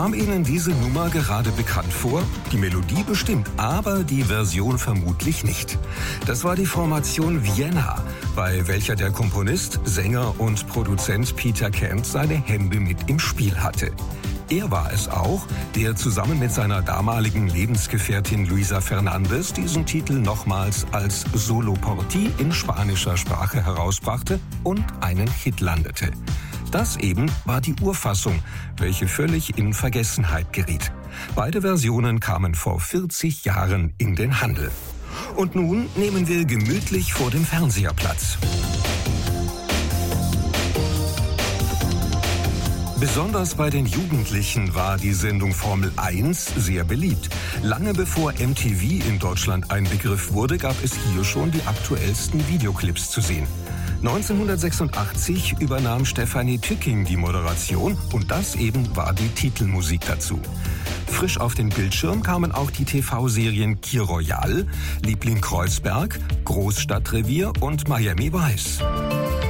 Kam Ihnen diese Nummer gerade bekannt vor? Die Melodie bestimmt, aber die Version vermutlich nicht. Das war die Formation Vienna, bei welcher der Komponist, Sänger und Produzent Peter Kent seine Hände mit im Spiel hatte. Er war es auch, der zusammen mit seiner damaligen Lebensgefährtin Luisa Fernandez diesen Titel nochmals als Solo Porti in spanischer Sprache herausbrachte und einen Hit landete. Das eben war die Urfassung, welche völlig in Vergessenheit geriet. Beide Versionen kamen vor 40 Jahren in den Handel. Und nun nehmen wir gemütlich vor dem Fernseher Platz. Besonders bei den Jugendlichen war die Sendung Formel 1 sehr beliebt. Lange bevor MTV in Deutschland ein Begriff wurde, gab es hier schon die aktuellsten Videoclips zu sehen. 1986 übernahm Stefanie Tücking die Moderation und das eben war die Titelmusik dazu. Frisch auf den Bildschirm kamen auch die TV-Serien Kir Royal, Liebling Kreuzberg, Großstadtrevier und Miami Vice.